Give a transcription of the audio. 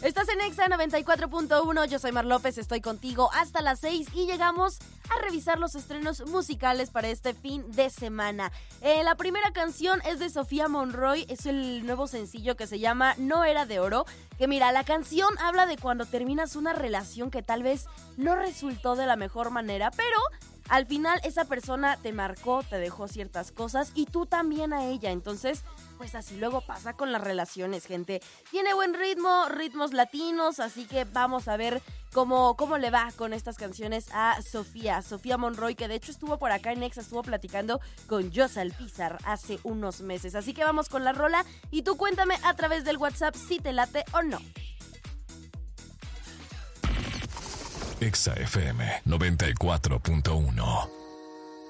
Estás en Exa 94.1, yo soy Mar López, estoy contigo hasta las 6 y llegamos a revisar los estrenos musicales para este fin de semana. La primera canción es de Sofía Monroy, es el nuevo sencillo que se llama No Era de Oro, que mira, la canción habla de cuando terminas una relación que tal vez no resultó de la mejor manera, pero al final esa persona te marcó, te dejó ciertas cosas y tú también a ella, entonces pues así luego pasa con las relaciones, gente. Tiene buen ritmo, ritmos latinos, así que vamos a ver cómo le va con estas canciones a Sofía Monroy, que de hecho estuvo por acá en Exa, estuvo platicando con Josa Alpizar hace unos meses. Así que vamos con la rola y tú cuéntame a través del WhatsApp si te late o no. Exa FM 94.1